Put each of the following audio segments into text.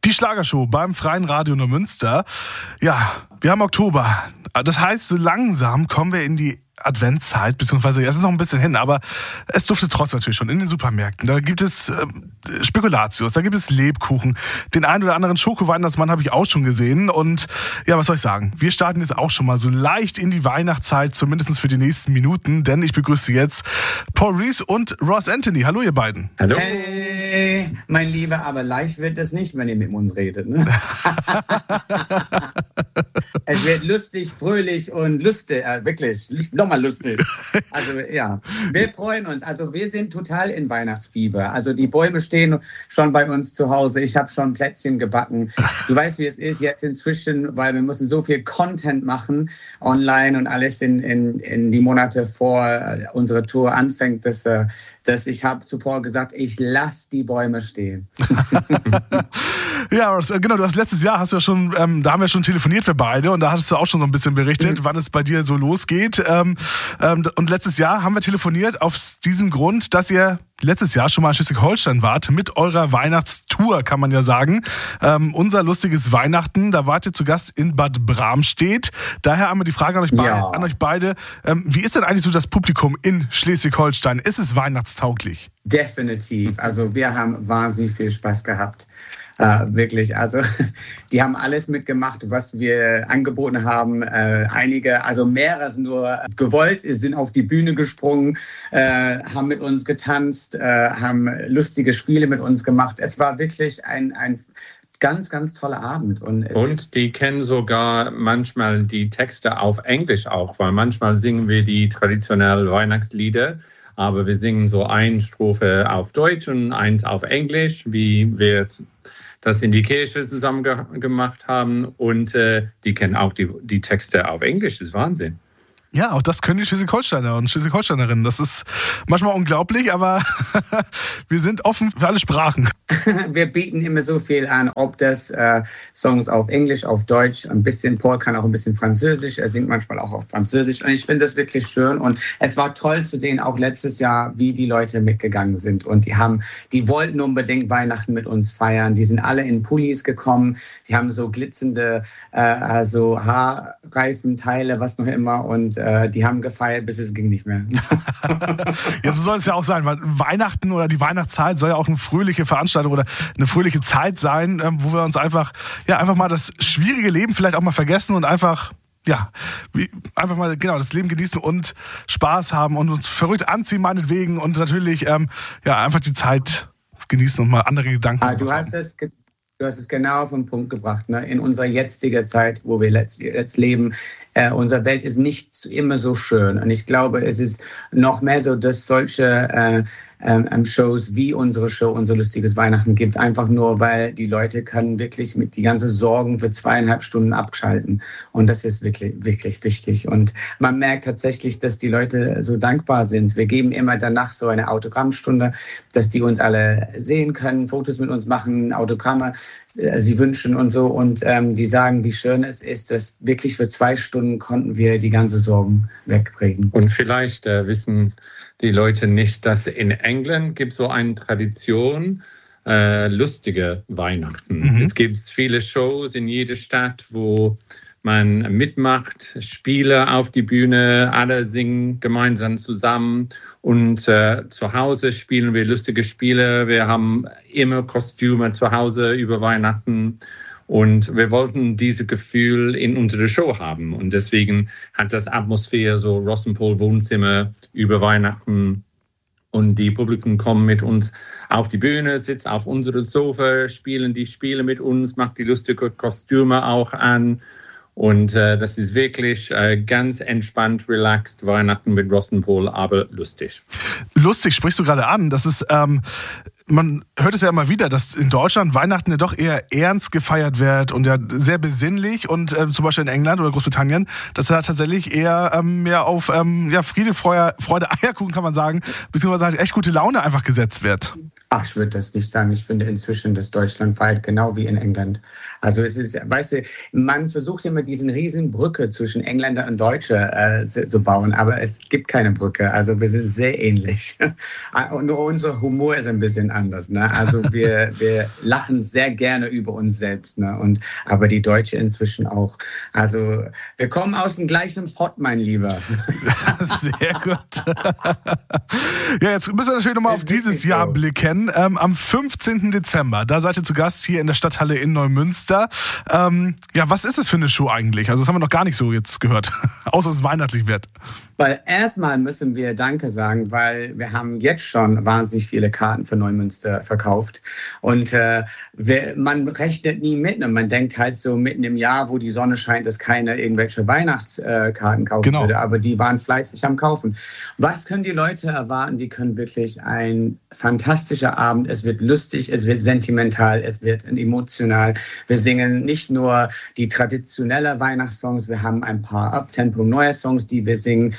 Die Schlagershow beim Freien Radio Neumünster. Ja, wir haben Oktober. Das heißt, so langsam kommen wir in die Adventszeit, beziehungsweise es ist noch ein bisschen hin, aber es duftet trotzdem natürlich schon in den Supermärkten. Da gibt es Spekulatius, da gibt es Lebkuchen. Den einen oder anderen Schoko-Weihnachtsmann habe ich auch schon gesehen. Und ja, was soll ich sagen? Wir starten jetzt auch schon mal so leicht in die Weihnachtszeit, zumindest für die nächsten Minuten, denn ich begrüße jetzt Paul Rees und Ross Anthony. Hallo, ihr beiden. Hallo. Hey, mein Lieber, aber leicht wird das nicht, wenn ihr mit uns redet. Ne? Es wird lustig, fröhlich und lustig, wirklich, nochmal lustig. Also ja, wir freuen uns. Also wir sind total in Weihnachtsfieber. Also die Bäume stehen schon bei uns zu Hause. Ich habe schon Plätzchen gebacken. Du weißt, wie es ist jetzt inzwischen, weil wir müssen so viel Content machen online und alles in die Monate vor unsere Tour anfängt, dass ich habe zu Paul gesagt, ich lasse die Bäume stehen. Ja, genau, du hast letztes Jahr, da haben wir schon telefoniert wir beide und da hattest du auch schon so ein bisschen berichtet, wann es bei dir so losgeht. Und letztes Jahr haben wir telefoniert auf diesen Grund, dass ihr letztes Jahr schon mal in Schleswig-Holstein wart mit eurer Weihnachtstour, kann man ja sagen. Unser lustiges Weihnachten, da wart ihr zu Gast in Bad Bramstedt. Daher einmal die Frage an euch beide. Wie ist denn eigentlich so das Publikum in Schleswig-Holstein? Ist es weihnachtstauglich? Definitiv. Also wir haben wahnsinnig viel Spaß gehabt. Wirklich, also die haben alles mitgemacht, was wir angeboten haben. Einige, also mehrere sind nur gewollt, sind auf die Bühne gesprungen, haben mit uns getanzt, haben lustige Spiele mit uns gemacht. Es war wirklich ein ganz, ganz toller Abend. Und die kennen sogar manchmal die Texte auf Englisch auch, weil manchmal singen wir die traditionellen Weihnachtslieder, aber wir singen so eine Strophe auf Deutsch und eins auf Englisch, wie wir das in die Kirche zusammen gemacht haben. Und die kennen auch die Texte auf Englisch. Das ist Wahnsinn. Ja, auch das können die Schleswig-Holsteiner und Schleswig-Holsteinerinnen. Das ist manchmal unglaublich, aber wir sind offen für alle Sprachen. Wir bieten immer so viel an, ob das Songs auf Englisch, auf Deutsch, ein bisschen, Paul kann auch ein bisschen Französisch, er singt manchmal auch auf Französisch und ich finde das wirklich schön und es war toll zu sehen, auch letztes Jahr, wie die Leute mitgegangen sind und die wollten unbedingt Weihnachten mit uns feiern, die sind alle in Pullis gekommen, die haben so glitzernde so Haarreifenteile, was noch immer und die haben gefeiert, bis es ging nicht mehr. Ja, so soll es ja auch sein, weil Weihnachten oder die Weihnachtszeit soll ja auch eine fröhliche Veranstaltung oder eine fröhliche Zeit sein, wo wir uns einfach mal das schwierige Leben vielleicht auch mal vergessen und einfach mal das Leben genießen und Spaß haben und uns verrückt anziehen meinetwegen und natürlich einfach die Zeit genießen und mal andere Gedanken. Du hast es genau auf den Punkt gebracht. Ne? In unserer jetzigen Zeit, wo wir jetzt leben, unsere Welt ist nicht immer so schön. Und ich glaube, es ist noch mehr so, dass solche Shows wie unsere Show, unser lustiges Weihnachten gibt, einfach nur, weil die Leute können wirklich mit die ganzen Sorgen für 2,5 Stunden abschalten. Und das ist wirklich, wirklich wichtig. Und man merkt tatsächlich, dass die Leute so dankbar sind. Wir geben immer danach so eine Autogrammstunde, dass die uns alle sehen können, Fotos mit uns machen, Autogramme sie wünschen und so. Und die sagen, wie schön es ist, dass wirklich für 2 Stunden konnten wir die ganzen Sorgen wegbringen. Und vielleicht wissen die Leute nicht, dass in England gibt so eine Tradition, lustige Weihnachten. Es gibt viele Shows in jeder Stadt, wo man mitmacht, Spiele auf die Bühne, alle singen gemeinsam zusammen und zu Hause spielen wir lustige Spiele. Wir haben immer Kostüme zu Hause über Weihnachten. Und wir wollten dieses Gefühl in unserer Show haben. Und deswegen hat das Atmosphäre so Ross und Paul Wohnzimmer über Weihnachten. Und die Publikum kommen mit uns auf die Bühne, sitzen auf unserem Sofa, spielen die Spiele mit uns, machen die lustigen Kostüme auch an. Und das ist wirklich ganz entspannt, relaxed Weihnachten mit Ross und Paul, aber lustig. Lustig sprichst du gerade an. Das ist... Man hört es ja immer wieder, dass in Deutschland Weihnachten ja doch eher ernst gefeiert wird und ja sehr besinnlich und zum Beispiel in England oder Großbritannien, dass da tatsächlich eher mehr auf Friede, Freude, Eierkuchen kann man sagen, beziehungsweise halt echt gute Laune einfach gesetzt wird. Ach, ich würde das nicht sagen. Ich finde inzwischen das deutschlandweit genau wie in England. Also es ist, weißt du, man versucht immer diesen riesen Brücke zwischen Engländer und Deutsche zu bauen, aber es gibt keine Brücke. Also wir sind sehr ähnlich. Und nur unser Humor ist ein bisschen anders. Ne? Also wir lachen sehr gerne über uns selbst. Ne? Aber die Deutsche inzwischen auch. Also wir kommen aus dem gleichen Pott, mein Lieber. Sehr gut. Ja, jetzt müssen wir natürlich nochmal auf dieses Jahr blicken. Am 15. Dezember, da seid ihr zu Gast hier in der Stadthalle in Neumünster. Ja, was ist es für eine Show eigentlich? Also das haben wir noch gar nicht so jetzt gehört, außer dass es weihnachtlich wird. Weil erstmal müssen wir Danke sagen, weil wir haben jetzt schon wahnsinnig viele Karten für Neumünster verkauft. Und man rechnet nie mit. Und man denkt halt so mitten im Jahr, wo die Sonne scheint, dass keiner irgendwelche Weihnachtskarten kaufen würde. Aber die waren fleißig am Kaufen. Was können die Leute erwarten? Die können wirklich ein fantastischer Abend. Es wird lustig, es wird sentimental, es wird emotional. Wir singen nicht nur die traditionellen Weihnachtssongs, wir haben ein paar Uptempo neue Songs, die wir singen.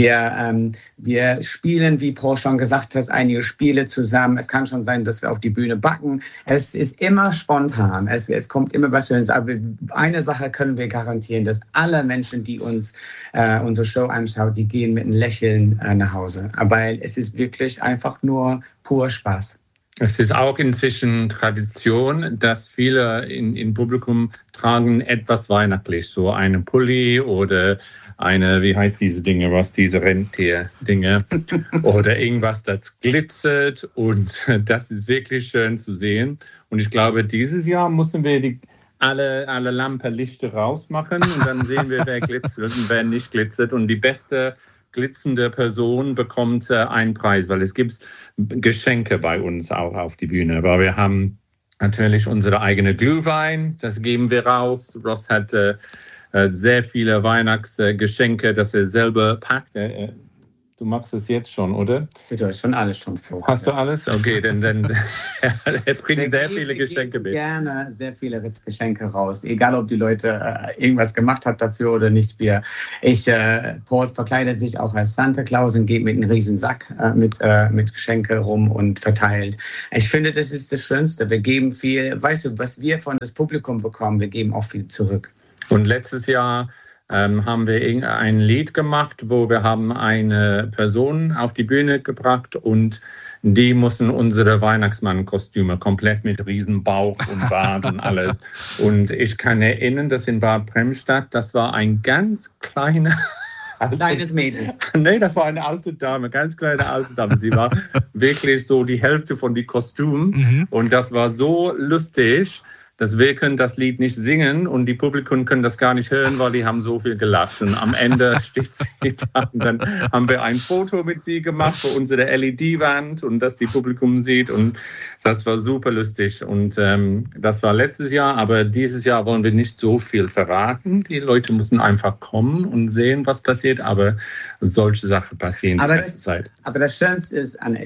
Wir spielen, wie Paul schon gesagt hat, einige Spiele zusammen. Es kann schon sein, dass wir auf die Bühne backen. Es ist immer spontan. Es kommt immer was Schönes. Aber eine Sache können wir garantieren, dass alle Menschen, die uns unsere Show anschauen, die gehen mit einem Lächeln nach Hause. Weil es ist wirklich einfach nur pur Spaß. Es ist auch inzwischen Tradition, dass viele im Publikum tragen etwas weihnachtlich, so eine Pulli oder eine, wie heißt diese Dinge, was diese Rentier-Dinge oder irgendwas, das glitzert, und das ist wirklich schön zu sehen. Und ich glaube, dieses Jahr müssen wir alle Lampenlichter rausmachen und dann sehen wir, wer glitzert und wer nicht glitzert, und die beste glitzernde Person bekommt einen Preis, weil es gibt Geschenke bei uns auch auf die Bühne. Aber wir haben natürlich unsere eigene Glühwein, das geben wir raus. Ross hat sehr viele Weihnachtsgeschenke, das er selber packt. Du machst es jetzt schon, oder? Du hast schon alles schon vor. Hast du alles? Okay, dann er bringt sehr viele Geschenke mit. Gerne sehr viele Geschenke raus, egal ob die Leute irgendwas gemacht hat dafür oder nicht. Paul verkleidet sich auch als Santa Claus und geht mit einem riesen Sack mit Geschenke rum und verteilt. Ich finde, das ist das Schönste. Wir geben viel, weißt du, was wir von das Publikum bekommen, wir geben auch viel zurück. Und letztes Jahr haben wir ein Lied gemacht, wo wir haben eine Person auf die Bühne gebracht und die mussten unsere Weihnachtsmann-Kostüme komplett mit Riesenbauch und Bart und alles. Und ich kann erinnern, dass in Bad Bremstadt, das war ein ganz kleines Mädchen. Nee, das war eine alte Dame, ganz kleine alte Dame. Sie war wirklich so die Hälfte von den Kostümen und das war so lustig, dass wir können das Lied nicht singen und die Publikum können das gar nicht hören, weil die haben so viel gelacht. Und am Ende steht sie da und dann haben wir ein Foto mit sie gemacht für unsere LED-Wand und dass die Publikum sieht, und das war super lustig. Und das war letztes Jahr, aber dieses Jahr wollen wir nicht so viel verraten. Die Leute müssen einfach kommen und sehen, was passiert, aber solche Sachen passieren die ganze Zeit. Aber das Schönste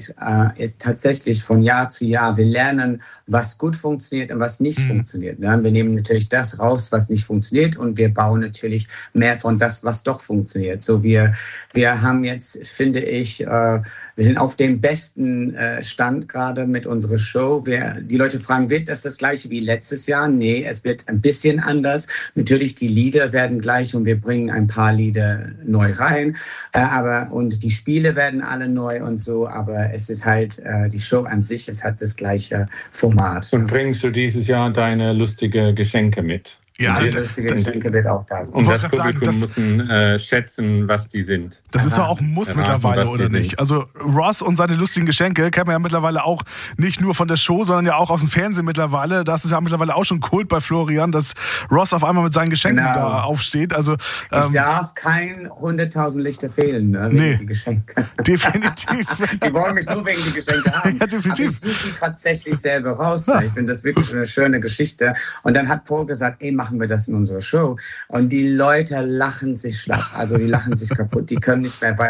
ist tatsächlich von Jahr zu Jahr, wir lernen, was gut funktioniert und was nicht funktioniert. Ne? Wir nehmen natürlich das raus, was nicht funktioniert, und wir bauen natürlich mehr von das, was doch funktioniert. So wir haben jetzt, finde ich, wir sind auf dem besten Stand gerade mit unserer Show. Die Leute fragen, wird das gleiche wie letztes Jahr? Nee, es wird ein bisschen anders. Natürlich, die Lieder werden gleich und wir bringen ein paar Lieder neu rein. Und die Spiele werden alle neu und so. Aber es ist halt die Show an sich, es hat das gleiche Format. Und bringst du dieses Jahr deine lustige Geschenke mit? Ja, die lustige Geschenke wird auch da sein. Und das Publikum müssen schätzen, was die sind. Das ist doch auch ein Muss mittlerweile, oder nicht? Also Ross und seine lustigen Geschenke kennt man ja mittlerweile auch nicht nur von der Show, sondern ja auch aus dem Fernsehen mittlerweile. Das ist ja mittlerweile auch schon Kult bei Florian, dass Ross auf einmal mit seinen Geschenken da aufsteht. Also, ich darf kein 100.000 Lichter fehlen, ne, wegen die Geschenke. Definitiv. Die wollen mich nur wegen die Geschenke haben. Ja, definitiv. Aber ich suche die tatsächlich selber raus. Ja. Ich finde das wirklich eine schöne Geschichte. Und dann hat Paul gesagt, machen wir das in unserer Show. Und die Leute lachen sich schlapp. Also die lachen sich kaputt. Die können nicht mehr, weil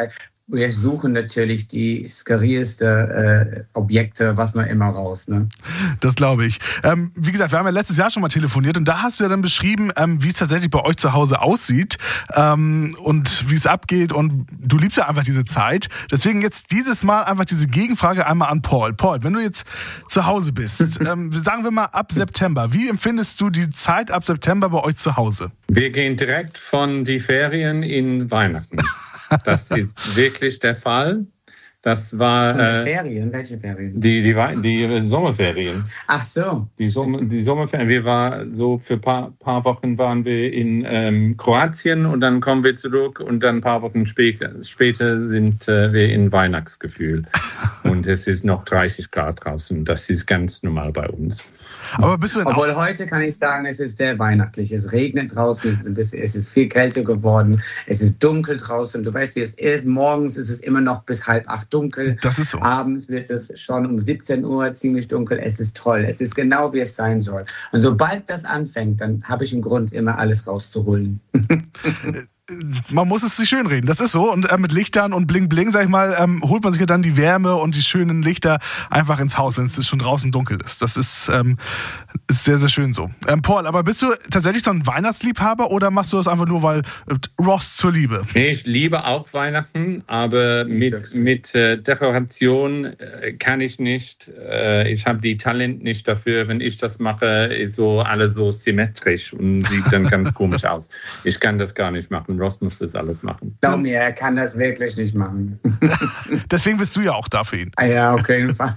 wir suchen natürlich die skurrilste Objekte, was noch immer raus. Ne? Das glaube ich. Wie gesagt, wir haben ja letztes Jahr schon mal telefoniert und da hast du ja dann beschrieben, wie es tatsächlich bei euch zu Hause aussieht und wie es abgeht und du liebst ja einfach diese Zeit. Deswegen jetzt dieses Mal einfach diese Gegenfrage einmal an Paul. Paul, wenn du jetzt zu Hause bist, sagen wir mal ab September, wie empfindest du die Zeit ab September bei euch zu Hause? Wir gehen direkt von die Ferien in Weihnachten. Das ist wirklich der Fall. Das war Ferien? Welche Ferien? Die Sommerferien. Ach so. Die Sommerferien. Wir waren so für paar Wochen waren wir in Kroatien und dann kommen wir zurück und dann ein paar Wochen später sind wir in Weihnachtsgefühl. Und es ist noch 30 Grad draußen. Das ist ganz normal bei uns. Aber bist du Obwohl heute kann ich sagen, es ist sehr weihnachtlich. Es regnet draußen, es ist viel kälter geworden, es ist dunkel draußen. Du weißt, wie es ist. Morgens ist es immer noch bis 7:30 dunkel. Das ist so. Abends wird es schon um 17 Uhr ziemlich dunkel. Es ist toll. Es ist genau, wie es sein soll. Und sobald das anfängt, dann habe ich einen Grund, immer alles rauszuholen. Man muss es sich schönreden, das ist so. Und mit Lichtern und Bling Bling, sag ich mal, holt man sich ja dann die Wärme und die schönen Lichter einfach ins Haus, wenn es schon draußen dunkel ist. Das ist sehr, sehr schön so. Paul, aber bist du tatsächlich so ein Weihnachtsliebhaber oder machst du das einfach nur, weil Ross zur Liebe? Nee, ich liebe auch Weihnachten, aber mit Dekoration kann ich nicht. Ich habe die Talent nicht dafür. Wenn ich das mache, ist so alles so symmetrisch und sieht dann ganz komisch aus. Ich kann das gar nicht machen. Ross muss das alles machen. Glaub mir, er kann das wirklich nicht machen. Deswegen bist du ja auch da für ihn. Ja, auf jeden Fall.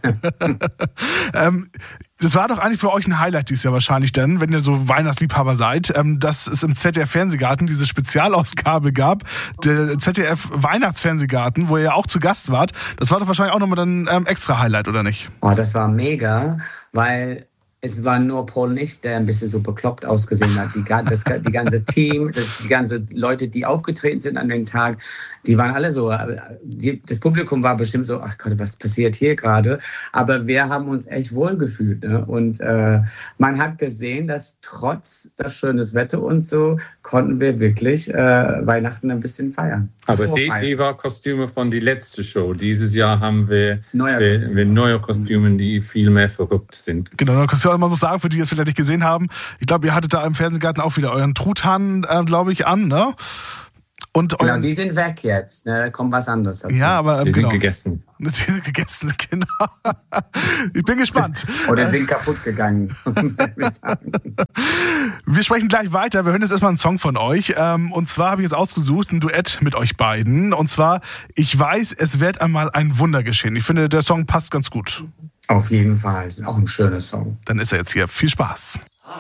Das war doch eigentlich für euch ein Highlight dieses Jahr wahrscheinlich dann, wenn ihr so Weihnachtsliebhaber seid, dass es im ZDF-Fernsehgarten diese Spezialausgabe gab, der ZDF-Weihnachtsfernsehgarten, wo ihr ja auch zu Gast wart. Das war doch wahrscheinlich auch nochmal ein extra Highlight, oder nicht? Oh, das war mega, weil es war nur Paul und ich, der ein bisschen so bekloppt ausgesehen hat. Die ganze Team, die ganze Leute, die aufgetreten sind an dem Tag, die waren alle so, das Publikum war bestimmt so, ach Gott, was passiert hier gerade? Aber wir haben uns echt wohlgefühlt. Ne? Und man hat gesehen, dass trotz das schönes Wetter und so, konnten wir wirklich Weihnachten ein bisschen feiern. Aber die war Kostüme von die letzte Show. Dieses Jahr haben wir neue Kostüme, die viel mehr verrückt sind. Genau, man muss sagen, für die, die es vielleicht nicht gesehen haben, ich glaube, ihr hattet da im Fernsehgarten auch wieder euren Truthahn, glaube ich, an, ne? Und genau, die sind weg jetzt. Ne? Da kommt was anderes dazu. Ja, aber die sind gegessen. Die sind gegessen, genau. Ich bin gespannt. Oder sind kaputt gegangen. Wir sprechen gleich weiter. Wir hören jetzt erstmal einen Song von euch. Und zwar habe ich jetzt ausgesucht ein Duett mit euch beiden. Und zwar, ich weiß, es wird einmal ein Wunder geschehen. Ich finde, der Song passt ganz gut. Auf jeden Fall. Auch ein schöner Song. Dann ist er jetzt hier. Viel Spaß.